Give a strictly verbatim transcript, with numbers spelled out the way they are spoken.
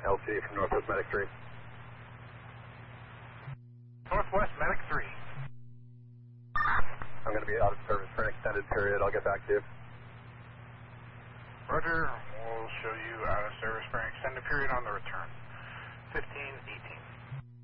L C from Northwest Medic three. Northwest Medic three. I'm going to be out of service for an extended period. I'll get back to you. Roger. We'll